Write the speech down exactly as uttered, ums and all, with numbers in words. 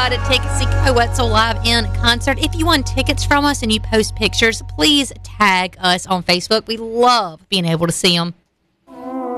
excited to take see Coetzel live in concert. If you want tickets from us and you post pictures, please tag us on Facebook. We love being able to see them.